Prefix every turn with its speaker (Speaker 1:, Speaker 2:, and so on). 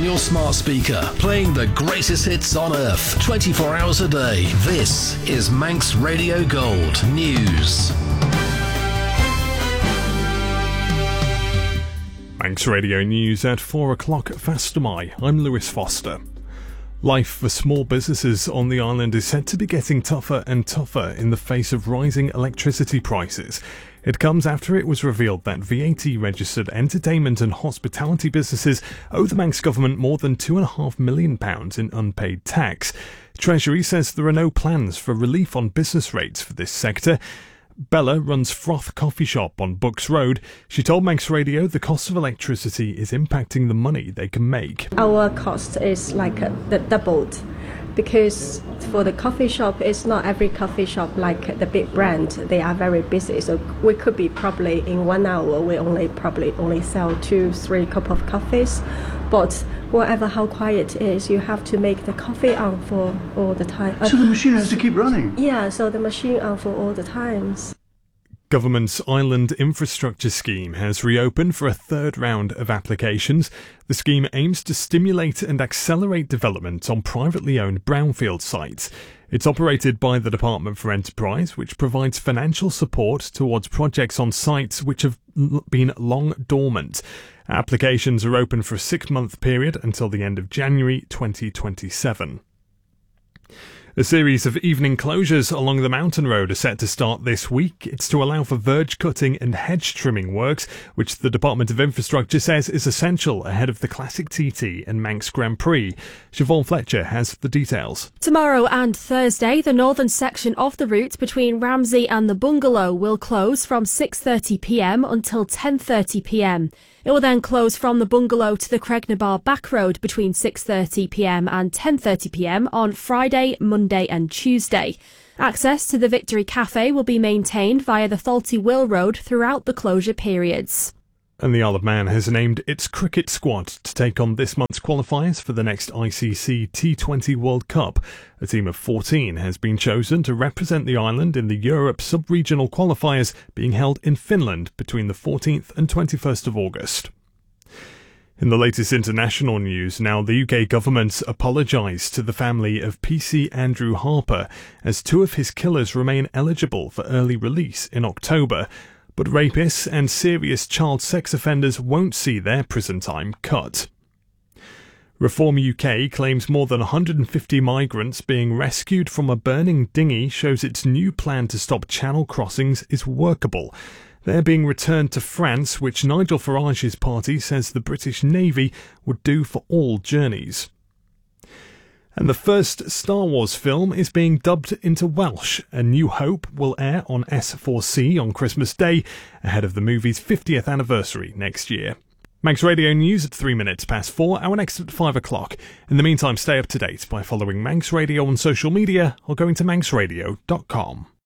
Speaker 1: your smart speaker, playing the greatest hits on earth, 24 hours a day. This is Manx Radio Gold News.
Speaker 2: Manx Radio News at 4 o'clock Fastamai. I'm Lewis Foster. Life for small businesses on the island is set to be getting tougher and tougher in the face of rising electricity prices. It comes after it was revealed that VAT-registered entertainment and hospitality businesses owe the Manx government more than £2.5 million in unpaid tax. Treasury says there are no plans for relief on business rates for this sector. Bella runs Froth Coffee Shop on Books Road. She told Manx Radio the cost of electricity is impacting the money they can make.
Speaker 3: Our cost is doubled because for the coffee shop, it's not every coffee shop like the big brand. They are very busy, so we could be probably in 1 hour we only sell 2-3 cups of coffees. But whatever how quiet it is, you have to make the coffee on for all the time.
Speaker 4: So the machine has to keep running?
Speaker 3: Yeah, so the machine on for all the times.
Speaker 2: Government's Island Infrastructure Scheme has reopened for a third round of applications. The scheme aims to stimulate and accelerate development on privately owned brownfield sites. It's operated by the Department for Enterprise, which provides financial support towards projects on sites which have been long dormant. Applications are open for a 6-month period until the end of January 2027. A series of evening closures along the mountain road are set to start this week. It's to allow for verge cutting and hedge trimming works, which the Department of Infrastructure says is essential ahead of the Classic TT and Manx Grand Prix. Siobhan Fletcher has the details.
Speaker 5: Tomorrow and Thursday, the northern section of the route between Ramsey and the Bungalow will close from 6:30pm until 10:30pm. It will then close from the Bungalow to the Cregnabar back road between 6:30pm and 10:30pm on Friday, Monday and Tuesday. Access to the Victory Cafe will be maintained via the Thalty Will Road throughout the closure periods.
Speaker 2: And the Isle of Man has named its cricket squad to take on this month's qualifiers for the next ICC T20 World Cup. A team of 14 has been chosen to represent the island in the Europe sub-regional qualifiers being held in Finland between the 14th and 21st of August. In the latest international news, now the UK government apologised to the family of PC Andrew Harper as 2 of his killers remain eligible for early release in October. But rapists and serious child sex offenders won't see their prison time cut. Reform UK claims more than 150 migrants being rescued from a burning dinghy shows its new plan to stop channel crossings is workable. They're being returned to France, which Nigel Farage's party says the British Navy would do for all journeys. And the first Star Wars film is being dubbed into Welsh. A New Hope will air on S4C on Christmas Day, ahead of the movie's 50th anniversary next year. Manx Radio News at 3 minutes past 4, our next at 5 o'clock. In the meantime, stay up to date by following Manx Radio on social media or going to manxradio.com.